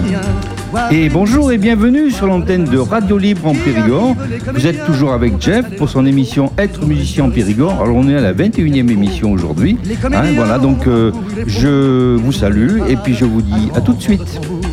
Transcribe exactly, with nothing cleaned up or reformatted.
Et bonjour et bienvenue sur l'antenne de Radio Libre en Périgord. Vous êtes toujours avec Jeff pour son émission Être musicien en Périgord. Alors on est à la vingt et unième émission aujourd'hui. Hein, voilà, donc euh, je vous salue et puis je vous dis à tout de suite.